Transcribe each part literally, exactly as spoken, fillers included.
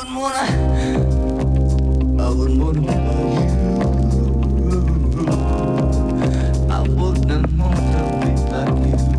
wouldn't wanna, I wouldn't wanna be like you. I wouldn't wanna be like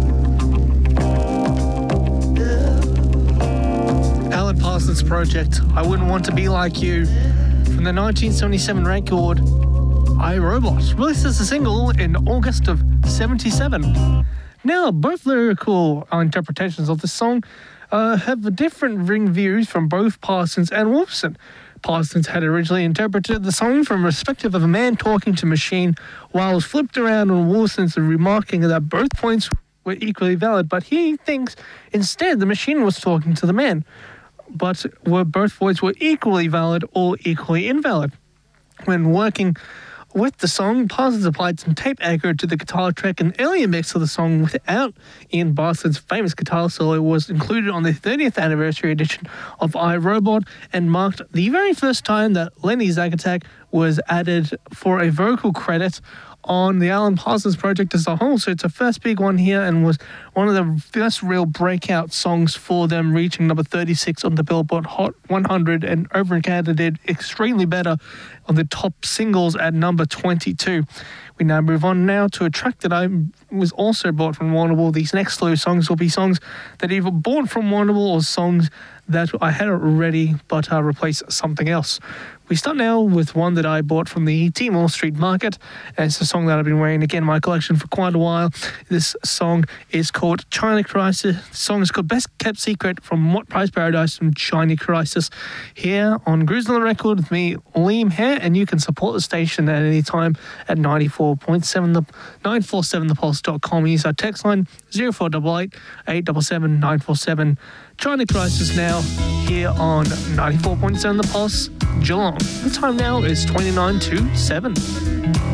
you. Yeah. Alan Parsons Project, I Wouldn't Want to Be Like You, from the nineteen seventy-seven record I, Robot, released as a single in August of seventy-seven. Now, both lyrical interpretations of the song uh, have different ring views from both Parsons and Wolfson. Parsons had originally interpreted the song from the perspective of a man talking to a machine, while it was flipped around on Wolfson's remarking that both points were equally valid, but he thinks instead the machine was talking to the man, but were both points were equally valid or equally invalid. When working with the song, Parsons applied some tape echo to the guitar track. An earlier mix of the song without Ian Parsons' famous guitar solo was included on the thirtieth anniversary edition of I, Robot and marked the very first time that Lenny Zagatak was added for a vocal credit on the Alan Parsons Project as a whole. So it's a first big one here and was one of the first real breakout songs for them, reaching number thirty-six on the Billboard Hot one hundred, and over in Canada did extremely better on the top singles at number twenty-two. We now move on now to a track that I was also bought from Warrnambool. These next slew songs will be songs that either bought from Warrnambool or songs that I had already but uh, replaced something else. We start now with one that I bought from the Timor Street Market. And it's a song that I've been wearing again in my collection for quite a while. This song is called China Crisis. The song is called Best Kept Secret from What Price Paradise from China Crisis. Here on Grooves on the Record with me, Liam Hare, and you can support the station at any time at ninety-four point seven, the nine four seven the pulse dot com. Use our text line zero four eight eight, eight seven seven, nine four seven. China Crisis now here on ninety-four point seven The Pulse, Geelong. The time now is twenty-nine to seven.